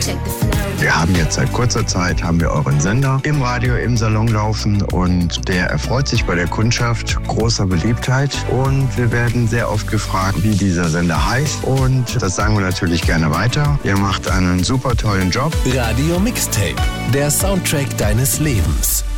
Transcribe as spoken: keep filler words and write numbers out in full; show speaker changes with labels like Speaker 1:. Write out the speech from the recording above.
Speaker 1: Wir haben jetzt seit kurzer Zeit, haben wir euren Sender im Radio, im Salon laufen und der erfreut sich bei der Kundschaft großer Beliebtheit und wir werden sehr oft gefragt, wie dieser Sender heißt und das sagen wir natürlich gerne weiter. Ihr macht einen super tollen Job.
Speaker 2: Radio Mixtape, der Soundtrack deines Lebens.